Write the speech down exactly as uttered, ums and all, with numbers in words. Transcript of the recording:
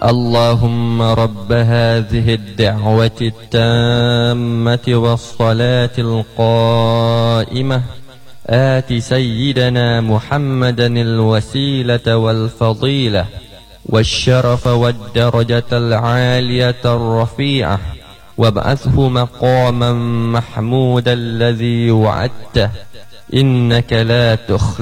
اللهم رب هذه الدعوة التامة والصلاة القائمة آت سيدنا محمدا الوسيلة والفضيلة والشرف والدرجة العالية الرفيعة وابعثه مقاما محمودا الذي وعدته إنك لا تخلف